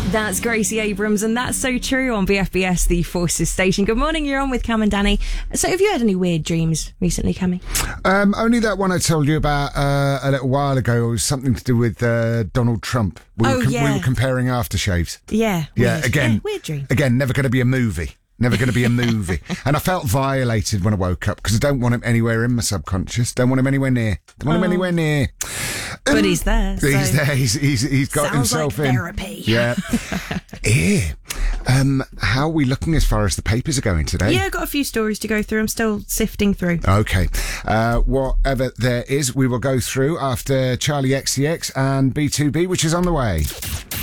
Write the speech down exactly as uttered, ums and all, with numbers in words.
That's Gracie Abrams, and that's so true on B F B S, the Forces station. Good morning, you're on with Cam and Danny. So have you had any weird dreams recently, Cammy? Um, only that one I told you about uh, a little while ago. It was something to do with uh, Donald Trump. We, oh, were com- yeah. we were comparing aftershaves. Yeah. Yeah, weird. again. Yeah, weird dream. Again, never going to be a movie. Never going to be a movie. And I felt violated when I woke up because I don't want him anywhere in my subconscious. Don't want him anywhere near. Don't want Oh. him anywhere near. But Um, he's there. He's so there. He's, he's, he's got sounds himself like in. therapy. Yeah. Yeah. Um, how are we looking as far as the papers are going today? Yeah, I've got a few stories to go through. I'm still sifting through. Okay. Uh, whatever there is, we will go through after Charlie X C X and B two B, which is on the way.